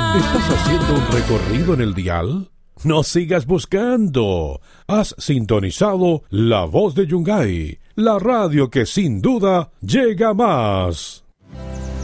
¿Estás haciendo un recorrido en el dial? No sigas buscando. Has sintonizado La Voz de Yungay, la radio que sin duda llega más.